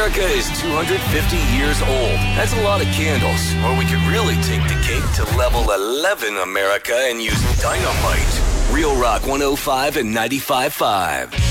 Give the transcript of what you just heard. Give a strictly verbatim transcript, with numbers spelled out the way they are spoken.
America is two hundred fifty years old. That's a lot of candles. Or we could really take the cake to level eleven America and use dynamite. Real Rock one oh five and ninety-five point five.